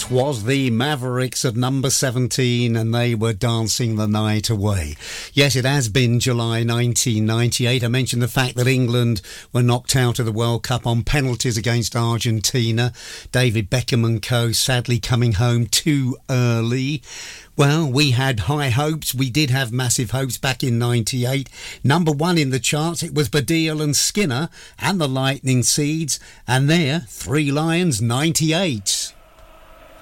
That was the Mavericks at number 17, and they were dancing the night away. Yes, it has been July 1998. I mentioned the fact that England were knocked out of the World Cup on penalties against Argentina. David Beckham and co sadly coming home too early. Well, we had high hopes. We did have massive hopes back in 98. Number one in the charts, it was Baddiel and Skinner and the Lightning Seeds. And there, Three Lions, 98.